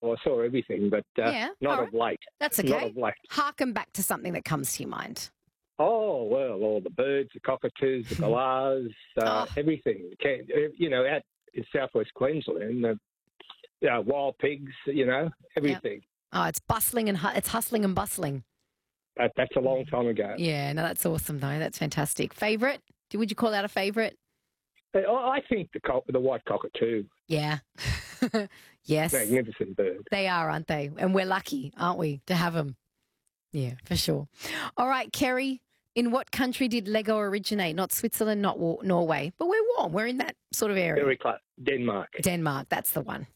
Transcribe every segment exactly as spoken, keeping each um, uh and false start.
I saw everything, but uh, Yeah, not all of late. That's Not okay. of late. Harken back to something that comes to your mind. Oh, well, all the birds, the cockatoos, the galahs, uh, Oh. everything. Can- You know, out in southwest Queensland, the you know, wild pigs, you know, everything. Oh, it's bustling and hu- it's hustling and bustling. That, that's a long time ago. Yeah, no, that's awesome though. That's fantastic. Favorite? Do- Would you call that a favorite? But I I think the co- the white cockatoo, Yeah. Yes, magnificent bird. they are, aren't they? And we're lucky, aren't we, to have them? Yeah, for sure. All right, Kerry. In what country did Lego originate? Not Switzerland, not Wa- Norway, but we're warm. We're in that sort of area. Very close. Denmark. Denmark, that's the one.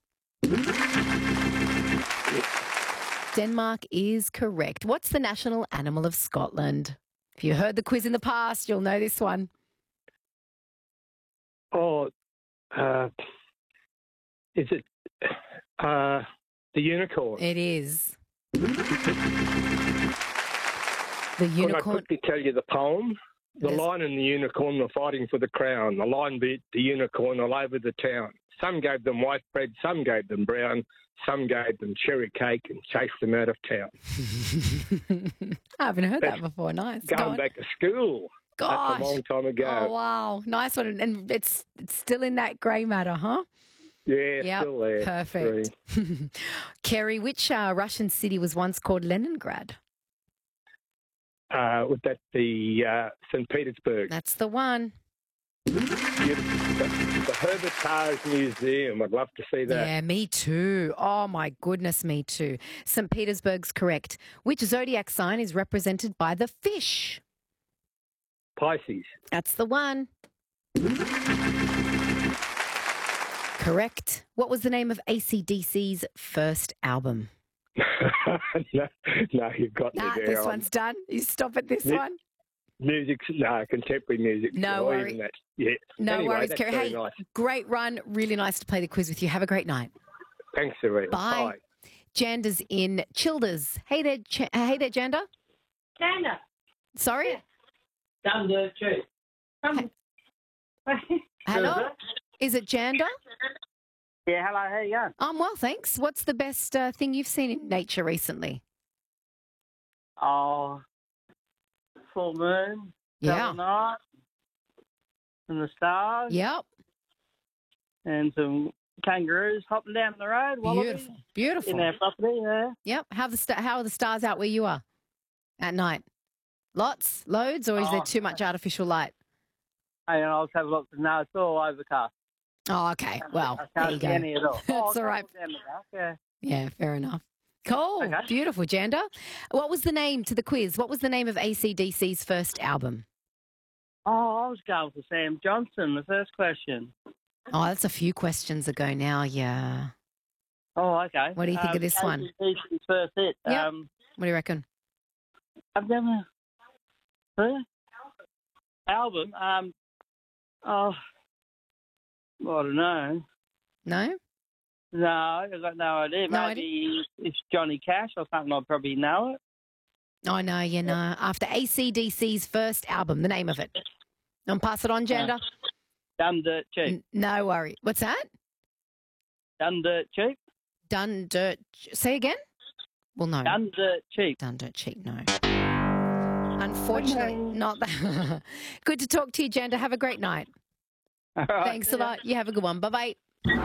Denmark is correct. What's the national animal of Scotland? If you heard the quiz in the past, you'll know this one. Oh, uh, is it uh, the unicorn? It is. The Can I unicorn. quickly tell you the poem? The Yes. lion and the unicorn were fighting for the crown. The lion beat the unicorn all over the town. Some gave them white bread, some gave them brown, some gave them cherry cake and chased them out of town. I haven't heard That's that before. Nice. Go Going on. back to school. Gosh. That's a long time ago. Oh, wow. Nice one. And it's, it's still in that grey matter, huh? Yeah, Yep, still there. perfect. Kerry, which uh, Russian city was once called Leningrad? Uh, would that be uh, Saint Petersburg? That's the one. Yeah, the, the Hermitage Museum. I'd love to see that. Yeah, me too. Oh, my goodness, me too. Saint Petersburg's correct. Which zodiac sign is represented by the fish? Pisces. That's the one. Correct. What was the name of A C D C's first album? no, no, you've got Nah, me there. this I'm- one's done. You stop at this Yeah. one. Music's, no, contemporary music. No or worry. even that. Yeah. No anyway, worries, that's Kerry. very Hey, nice. great run. Really nice to play the quiz with you. Have a great night. Thanks, Serena. Bye. Janda's in Childers. Hey there, Ch- hey there, Janda. Janda. Sorry? Down the truth. Um, Hello? Is it Janda? Yeah, hello, how you going? I'm well, thanks. What's the best uh, thing you've seen in nature recently? Oh, full moon, Yeah. Southern night, and the stars, Yep. and some kangaroos hopping down the road. Wallabies Beautiful. Beautiful. in our property, yeah. Yep. How, the sta- how are the stars out where you are at night? Lots? Loads? Or is there Oh. too much artificial light? And I'll have a look. No, it's all overcast. Oh, okay. Well, I there can't you see go. any at all. That's oh, all I'll right. look down the back, yeah. Yeah, fair enough. Cool. Okay. Beautiful, Janda. What was the name to the quiz? What was the name of A C D C's first album? Oh, I was going for Sam Johnson, the first question. Oh, that's a few questions ago now, yeah. Oh, okay. What do you think um, of this one? A C D C's first hit. Yep. Um, What do you reckon? I've never. Huh? Album. Um. Oh. I don't know. No? No, I've got no idea. No Maybe it's Johnny Cash or something. I'd probably know it. Oh, no, you know. After A C D C's first album, the name of it. And pass it on, Janda. Done Dirt Cheap. N- no worry. What's that? Done Dirt Cheap. Done dirt. Say again? Well, no. Done Dirt Cheap. Done dirt cheap, no. Unfortunately, not that. Good to talk to you, Janda. Have a great night. All right, Thanks see a ya. lot. You have a good one. Bye bye.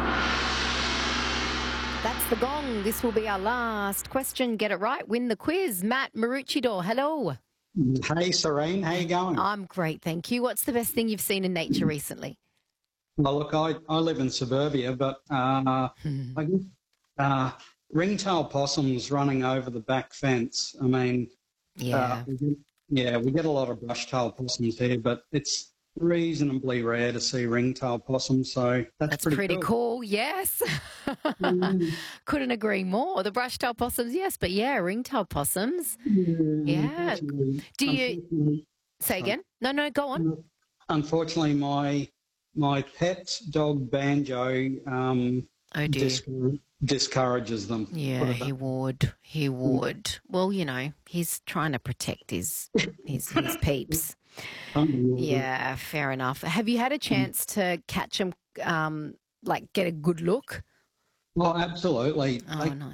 That's the gong. This will be our last question. Get it right. Win the quiz. Matt Maroochydore. Hello. Hey, Serene, how you going? I'm great, thank you. What's the best thing you've seen in nature recently? Well, look, I, I live in suburbia, but uh, Hmm. I guess uh, ringtail possums running over the back fence. I mean, Yeah. uh, we get, yeah, we get a lot of brush-tailed possums here, but it's reasonably rare to see ringtail possums, so that's, That's pretty, pretty good. cool. Yes. Mm. Couldn't agree more. The brush-tailed possums, yes, but yeah, ring-tailed possums. Yeah. Yeah. unfortunately- Do you unfortunately- say again? No, no, go on. Unfortunately, my my pet dog Banjo um, Oh dear. discour- discourages them. Yeah, Put it he that- would. He would. Well, you know, he's trying to protect his his, his peeps. Unbelievable. Yeah, fair enough. Have you had a chance to catch him, um, like get a good look? Well, absolutely. Oh, they, nice.